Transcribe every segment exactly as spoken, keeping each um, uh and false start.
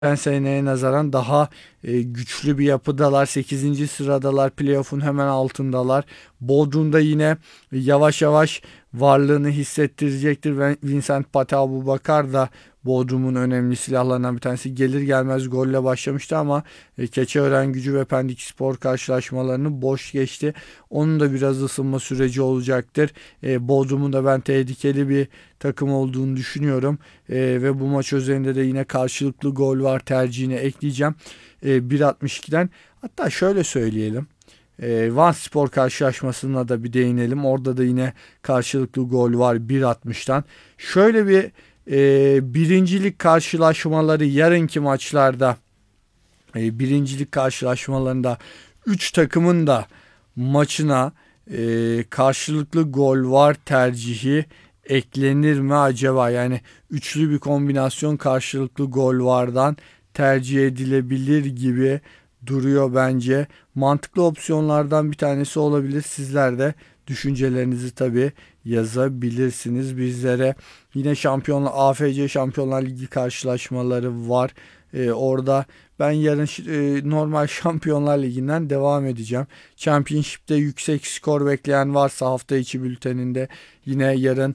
geçen seneye nazaran daha e, güçlü bir yapıdalar. sekizinci sıradalar. Playoff'un hemen altındalar. Bodrum'da yine yavaş yavaş varlığını hissettirecektir. Ve Vincent Pate Abubakar da Bodrum'un önemli silahlarından bir tanesi. Gelir gelmez golle başlamıştı ama e, Keçiören ve Pendik Spor karşılaşmalarını boş geçti. Onun da biraz ısınma süreci olacaktır. E, Bodrum'un da ben tehlikeli bir takım olduğunu düşünüyorum. E, ve bu maç üzerinde de yine karşılıklı gol var tercihine ekleyeceğim. E, bir altmış ikiden. Hatta şöyle söyleyelim. E, Van Spor karşılaşmasına da bir değinelim. Orada da yine karşılıklı gol var bir altmıştan. Şöyle bir e, birincilik karşılaşmaları yarınki maçlarda e, birincilik karşılaşmalarında üç takımın da maçına e, karşılıklı gol var tercihi eklenir mi acaba? Yani üçlü bir kombinasyon karşılıklı gol vardan tercih edilebilir gibi duruyor bence. Mantıklı opsiyonlardan bir tanesi olabilir. Sizler de düşüncelerinizi tabii yazabilirsiniz bizlere. Yine Şampiyonlar A F C Şampiyonlar Ligi karşılaşmaları var. Ee, orada ben yarın e, normal Şampiyonlar Ligi'nden devam edeceğim. Championship'te yüksek skor bekleyen varsa hafta içi bülteninde yine yarın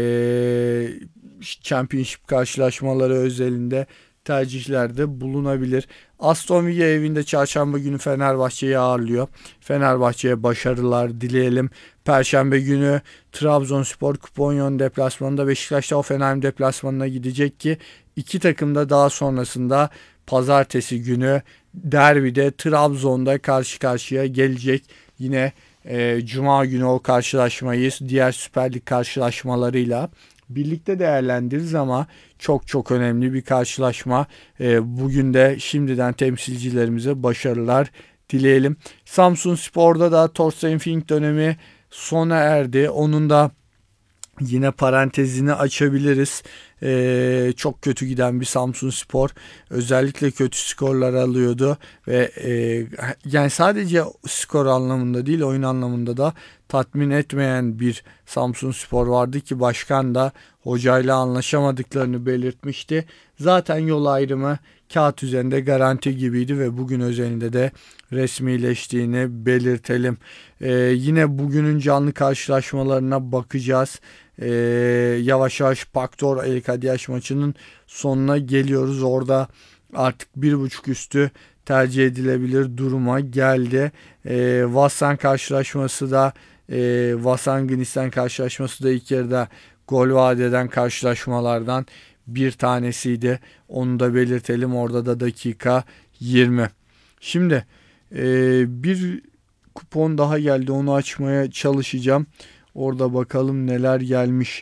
e, Championship karşılaşmaları özelinde tercihlerde bulunabilir. Aston Villa evinde çarşamba günü Fenerbahçe'yi ağırlıyor. Fenerbahçe'ye başarılar dileyelim. Perşembe günü Trabzonspor Kuponyon deplasmanında Beşiktaş'ta Hoffenheim deplasmanına gidecek ki iki takım da daha sonrasında pazartesi günü derbide Trabzon'da karşı karşıya gelecek. Yine e, Cuma günü o karşılaşmayı diğer Süper Lig karşılaşmalarıyla birlikte değerlendiririz ama çok çok önemli bir karşılaşma. E, bugün de şimdiden temsilcilerimize başarılar dileyelim. Samsun Spor'da da Thorstein Fink dönemi sona erdi. Onun da yine parantezini açabiliriz. Ee, çok kötü giden bir Samsunspor özellikle kötü skorlar alıyordu ve e, yani sadece skor anlamında değil oyun anlamında da tatmin etmeyen bir Samsunspor vardı ki başkan da hocayla anlaşamadıklarını belirtmişti. Zaten yol ayrımı kağıt üzerinde garanti gibiydi ve bugün özelinde de resmileştiğini belirtelim. Ee, yine bugünün canlı karşılaşmalarına bakacağız. Ee, yavaş yavaş Paktor El Kadiyaş maçının sonuna geliyoruz. Orada artık bir buçuk üstü tercih edilebilir duruma geldi. Ee, Vasan karşılaşması da e, Vasan Gnistan karşılaşması da ilk yarıda gol vaat eden karşılaşmalardan bir tanesiydi. Onu da belirtelim. Orada da dakika yirmi. Şimdi e, bir kupon daha geldi. Onu açmaya çalışacağım. Orada bakalım neler gelmiş.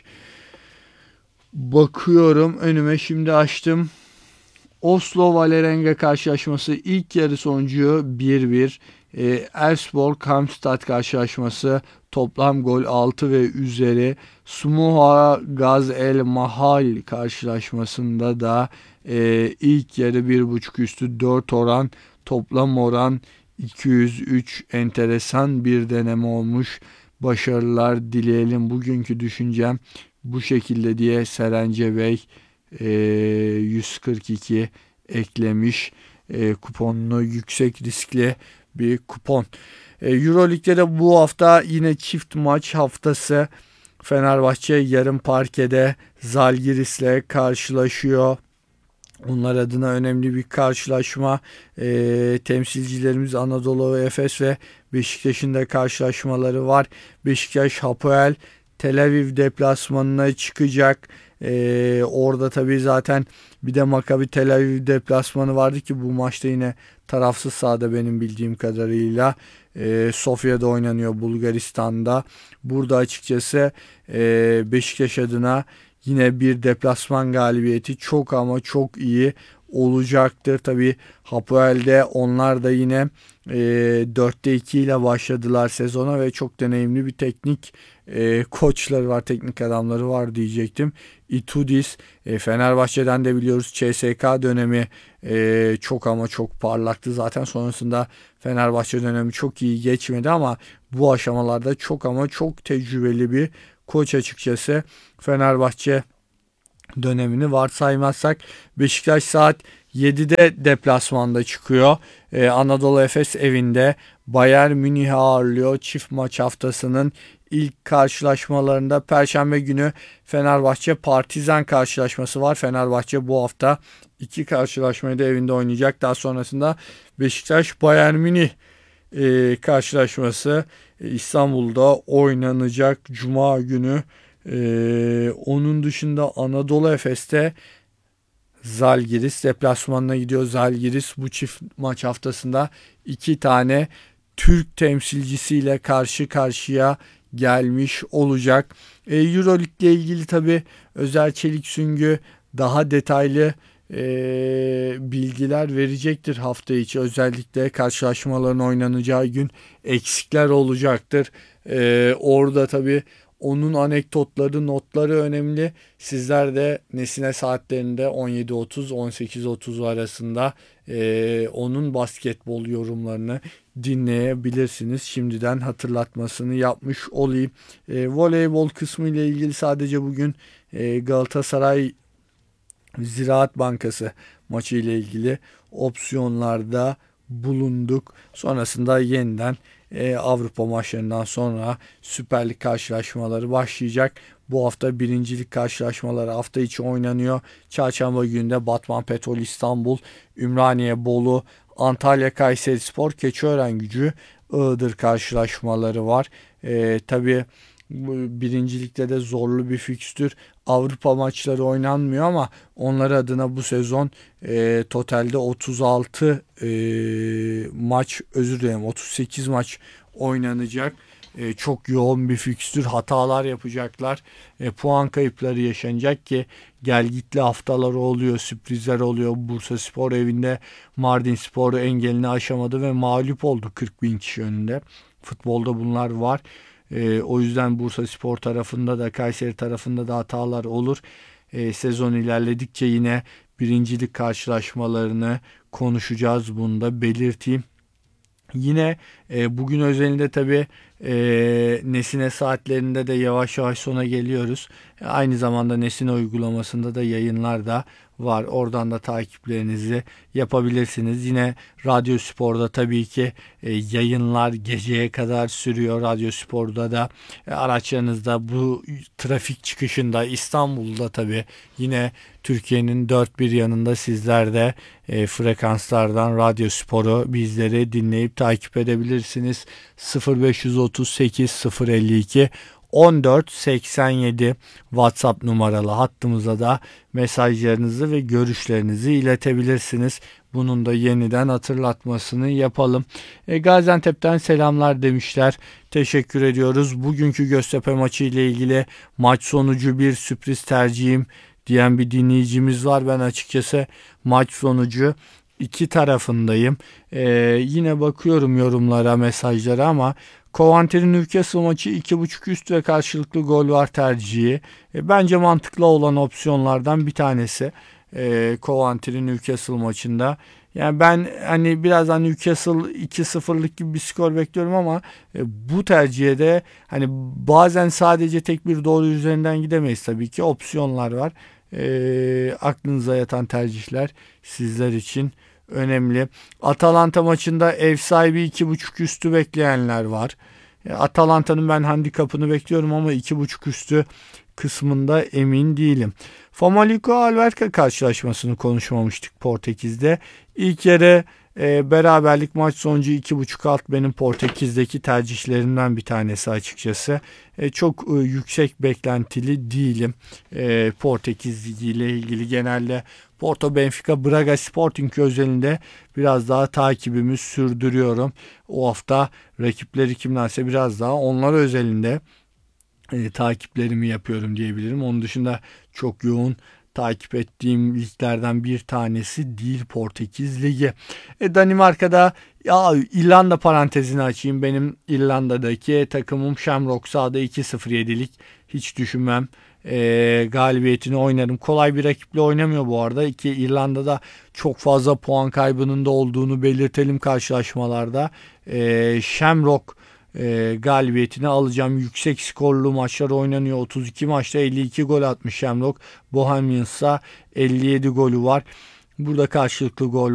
Bakıyorum önüme şimdi açtım. Oslo Vålerenga karşılaşması ilk yarı sonucu bir bir. E, Elfsborg Halmstad karşılaşması toplam gol altı ve üzeri. Smuha Gaz El Mahal karşılaşmasında da e, ilk yarı bir buçuk üstü dört oran, toplam oran iki yüz üç. Enteresan bir deneme olmuş. Başarılar dileyelim. Bugünkü düşüncem bu şekilde diye Serence Bey e, yüz kırk iki eklemiş. E, kuponunu yüksek riskli bir kupon. E, Euroleague'de de bu hafta yine çift maç haftası. Fenerbahçe yarın parkede Zalgiris'le karşılaşıyor. Onlar adına önemli bir karşılaşma. E, temsilcilerimiz Anadolu Efes ve Beşiktaş'ın da karşılaşmaları var. Beşiktaş Hapoel Tel Aviv deplasmanına çıkacak. E, orada tabii zaten bir de Maccabi Tel Aviv deplasmanı vardı ki bu maçta yine tarafsız sahada benim bildiğim kadarıyla. E, Sofya'da oynanıyor Bulgaristan'da. Burada açıkçası e, Beşiktaş adına yine bir deplasman galibiyeti çok ama çok iyi olacaktır. Tabi Hapoel'de onlar da yine e, dörtte iki ile başladılar sezona ve çok deneyimli bir teknik e, koçları var, teknik adamları var diyecektim. Itudis, e, Fenerbahçe'den de biliyoruz C S K dönemi e, çok ama çok parlaktı. Zaten sonrasında Fenerbahçe dönemi çok iyi geçmedi ama bu aşamalarda çok ama çok tecrübeli bir koç açıkçası. Fenerbahçe dönemini varsaymazsak Beşiktaş saat yedide deplasmanda çıkıyor. Ee, Anadolu Efes evinde Bayern Münih'i ağırlıyor. Çift maç haftasının ilk karşılaşmalarında Perşembe günü Fenerbahçe Partizan karşılaşması var. Fenerbahçe bu hafta iki karşılaşmayı da evinde oynayacak. Daha sonrasında Beşiktaş Bayern Münih e, karşılaşması e, İstanbul'da oynanacak Cuma günü. E, onun dışında Anadolu Efes'te Zalgiris deplasmanına gidiyor. Zalgiris bu çift maç haftasında iki tane Türk temsilcisiyle karşı karşıya gelmiş olacak. E, Euroleague ile ilgili tabi Özer Çelik-Süngü daha detaylı e, bilgiler verecektir hafta içi. Özellikle karşılaşmaların oynanacağı gün eksikler olacaktır. E, orada tabi onun anekdotları, notları önemli. Sizler de Nesine saatlerinde on yedi otuz on sekiz otuz arasında e, onun basketbol yorumlarını dinleyebilirsiniz. Şimdiden hatırlatmasını yapmış olayım. E, voleybol kısmı ile ilgili sadece bugün e, Galatasaray Ziraat Bankası maçı ile ilgili opsiyonlarda bulunduk. Sonrasında yeniden e, Avrupa maçlarından sonra Süper Lig karşılaşmaları başlayacak. Bu hafta birincilik karşılaşmaları hafta içi oynanıyor. Çarşamba günü Batman Petrol İstanbul, Ümraniye Bolu, Antalya Kayserispor, Keçiören-Gücü, Iğdır karşılaşmaları var. E, tabii birincilikte de zorlu bir fikstür. Avrupa maçları oynanmıyor ama onlar adına bu sezon e, totalde otuz altı e, maç özür dilerim otuz sekiz maç oynanacak. E, çok yoğun bir fikstür. Hatalar yapacaklar. E, puan kayıpları yaşanacak ki gelgitli haftaları oluyor. Sürprizler oluyor. Bursaspor evinde Mardinspor'u engelini aşamadı ve mağlup oldu kırk bin kişi önünde. Futbolda bunlar var. E, o yüzden Bursaspor tarafında da Kayseri tarafında da hatalar olur. E, sezon ilerledikçe yine birincilik karşılaşmalarını konuşacağız. Bunu da belirteyim. Yine e, bugün özelinde tabii e, Nesine saatlerinde de yavaş yavaş sona geliyoruz. E, aynı zamanda Nesine uygulamasında da yayınlar da var. Oradan da takiplerinizi yapabilirsiniz. Yine Radyo Spor'da tabii ki e, yayınlar geceye kadar sürüyor. Radyo Spor'da da e, araçlarınızda bu trafik çıkışında İstanbul'da tabii yine Türkiye'nin dört bir yanında sizler de e, frekanslardan Radyo Spor'u bizleri dinleyip takip edebilirsiniz. sıfır beş otuz sekiz sıfır elli iki on dört seksen yedi WhatsApp numaralı hattımıza da mesajlarınızı ve görüşlerinizi iletebilirsiniz. Bunun da yeniden hatırlatmasını yapalım. E, Gaziantep'ten selamlar demişler. Teşekkür ediyoruz. Bugünkü Göztepe maçı ile ilgili maç sonucu bir sürpriz tercihim diyen bir dinleyicimiz var. Ben açıkçası maç sonucu iki tarafındayım. Ee, yine bakıyorum yorumlara, mesajlara ama Coventry Newcastle maçı iki buçuk üst ve karşılıklı gol var tercihi. E, bence mantıklı olan opsiyonlardan bir tanesi. E, Coventry Newcastle maçında. Yani ben hani birazdan Newcastle iki sıfırlık gibi bir skor bekliyorum ama e, bu tercihe de hani bazen sadece tek bir doğru üzerinden gidemeyiz tabii ki. Opsiyonlar var. E, aklınıza yatan tercihler sizler için önemli. Atalanta maçında ev sahibi iki buçuk üstü bekleyenler var. E, Atalanta'nın ben handikapını bekliyorum ama iki buçuk üstü kısmında emin değilim. Famalicão Alverca karşılaşmasını konuşmamıştık Portekiz'de. İlk yarı e, beraberlik, maç sonucu iki buçuk alt benim Portekiz'deki tercihlerimden bir tanesi açıkçası. E, çok e, yüksek beklentili değilim. E, Portekiz ile ilgili genelde Porto, Benfica, Braga, Sporting özelinde biraz daha takibimi sürdürüyorum. O hafta rakipleri kimlerse biraz daha onlar özelinde e, takiplerimi yapıyorum diyebilirim. Onun dışında çok yoğun takip ettiğim liglerden bir tanesi değil Portekiz Ligi. E, Danimarka'da ya İrlanda parantezini açayım. Benim İrlanda'daki takımım Shamrock sahada iki sıfır yedilik. Hiç düşünmem. E, galibiyetini oynarım. Kolay bir rakiple oynamıyor bu arada. İki İrlanda'da çok fazla puan kaybının da olduğunu belirtelim karşılaşmalarda. E, Shamrock e, galibiyetini alacağım. Yüksek skorlu maçlar oynanıyor. otuz iki maçta elli iki gol atmış Shamrock. Bohemians'a elli yedi golü var. Burada karşılıklı gol